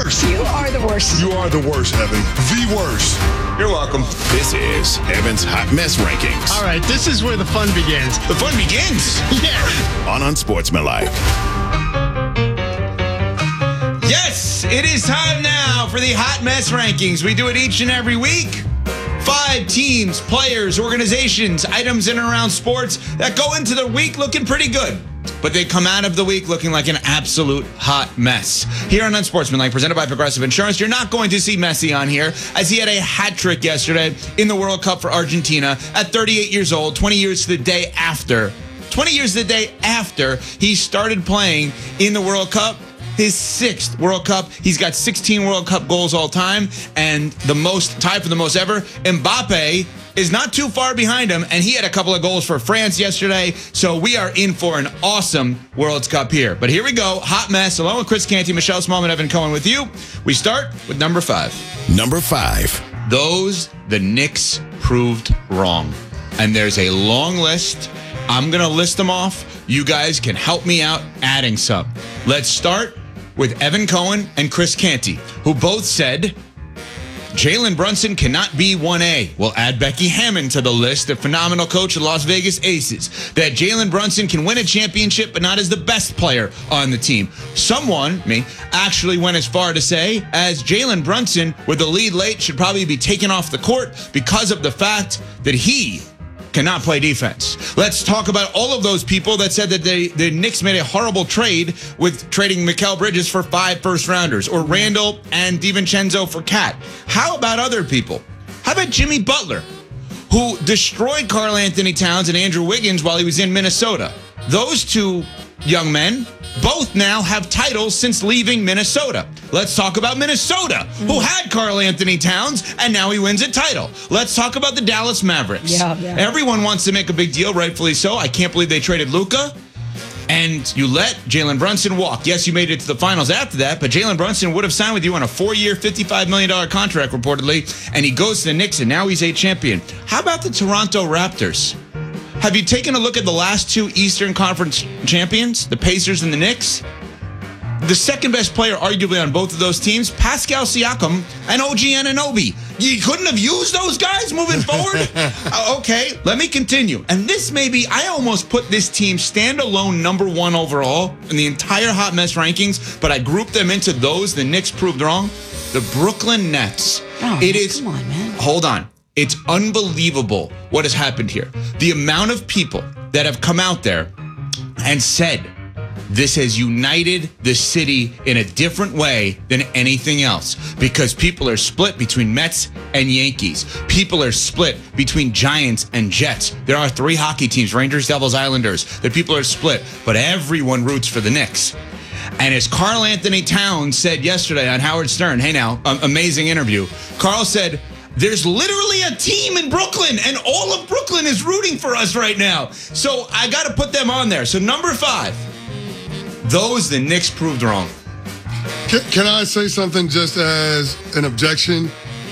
worst. You are the worst. You are the worst, Evan. The worst. You're welcome. This is Evan's Hot Mess Rankings. All right, this is where the fun begins. The fun begins. Yeah. On Unsportsmanlike. Yes, it is time now for the Hot Mess Rankings. We do it each and every week. 5 teams, players, organizations, items in and around sports that go into the week looking pretty good, but they come out of the week looking like an absolute hot mess. Here on Unsportsmanlike, presented by Progressive Insurance, you're not going to see Messi on here, as he had a hat trick yesterday in the World Cup for Argentina at 38 years old, 20 years to the day after. 20 years to the day after he started playing in the World Cup. His 6th World Cup. He's got 16 World Cup goals all time, and tied for the most ever. Mbappe is not too far behind him, and he had a couple of goals for France yesterday. So we are in for an awesome World Cup here. But here we go, hot mess, along with Chris Canty, Michelle Smallman, Evan Cohen with you. We start with number 5. Number 5. Those the Knicks proved wrong. And there's a long list. I'm going to list them off. You guys can help me out adding some. Let's start with Evan Cohen and Chris Canty, who both said Jalen Brunson cannot be 1A. We'll add Becky Hammond to the list, the phenomenal coach of the Las Vegas Aces. That Jalen Brunson can win a championship, but not as the best player on the team. Someone, me, actually went as far to say, as Jalen Brunson, with the lead late, should probably be taken off the court because of the fact that he cannot play defense. Let's talk about all of those people that said that the Knicks made a horrible trade with trading Mikal Bridges for 5 first-rounders, or Randall and DiVincenzo for Cat. How about other people? How about Jimmy Butler, who destroyed Karl Anthony Towns and Andrew Wiggins while he was in Minnesota? Those two young men both now have titles since leaving Minnesota. Let's talk about Minnesota, who had Karl Anthony Towns, and now he wins a title. Let's talk about the Dallas Mavericks. Yeah. Everyone wants to make a big deal, rightfully so. I can't believe they traded Luka, and you let Jalen Brunson walk. Yes, you made it to the finals after that, but Jalen Brunson would have signed with you on a 4-year, $55 million contract, reportedly, and he goes to the Knicks, and now he's a champion. How about the Toronto Raptors? Have you taken a look at the last 2 Eastern Conference champions, the Pacers and the Knicks? The second best player, arguably, on both of those teams, Pascal Siakam and OG Anunoby. You couldn't have used those guys moving forward? Okay, let me continue. And this I almost put this team standalone number 1 overall in the entire Hot Mess rankings, but I grouped them into those the Knicks proved wrong. The Brooklyn Nets. Oh, come on, man. Hold on. It's unbelievable what has happened here. The amount of people that have come out there and said this has united the city in a different way than anything else, because people are split between Mets and Yankees. People are split between Giants and Jets. There are 3 hockey teams, Rangers, Devils, Islanders. The people are split, but everyone roots for the Knicks. And as Karl Anthony Towns said yesterday on Howard Stern, hey now, amazing interview, Karl said, there's literally a team in Brooklyn, and all of Brooklyn is rooting for us right now. So I got to put them on there. So number 5, those the Knicks proved wrong. Can I say something just as an objection?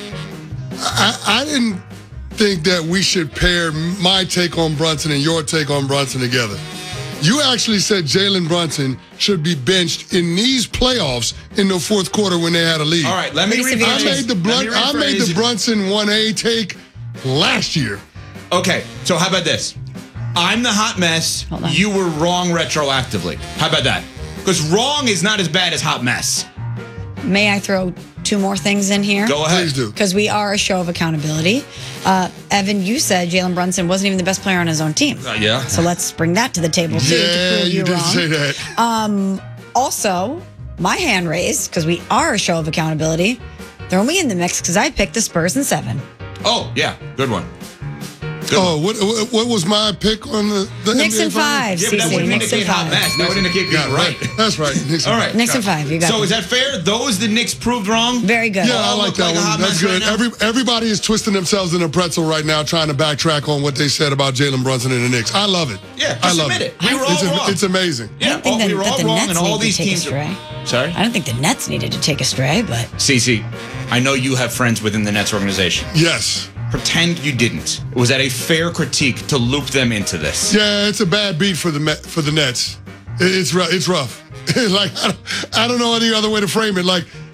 I didn't think that we should pair my take on Brunson and your take on Brunson together. You actually said Jalen Brunson should be benched in these playoffs in the 4th quarter when they had a lead. All right, let me rephrase. I made the Brunson 1A take last year. Okay, so how about this? I'm the hot mess. You were wrong retroactively. How about that? Because wrong is not as bad as hot mess. May I throw 2 more things in here? Go ahead. Please do. Because we are a show of accountability. Evan, you said Jalen Brunson wasn't even the best player on his own team. Yeah. So let's bring that to the table, too, Yeah, to prove you you did wrong. say that. Also, my hand raised, because we are a show of accountability. Throw me in the mix, because I picked the Spurs in 7. Oh, yeah, good one. Oh, what was my pick on the Knicks NBA in finals? 5, Yeah, but that CC. would Knicks in indicate hot 5. mess. That would indicate being right. That's right. Knicks in All five. right. Knicks in 5, you got So it. is that fair? Those the Knicks proved wrong? Very good. Yeah, I all like look that like a hot one. That's mess good. right now? Everybody is twisting themselves in a pretzel right now, trying to backtrack on what they said about Jalen Brunson and the Knicks. I love it. Yeah, I just love admit it. We were all it's, wrong. It's amazing. I don't think we were all that the wrong, Nets and all need these to take a teams. stray. Sorry? I don't think the Nets needed to take a stray, but Cece, I know you have friends within the Nets organization. Yes. Pretend you didn't. Was that a fair critique to loop them into this? Yeah, it's a bad beat for the Nets. It's rough. Like I don't know any other way to frame it. Like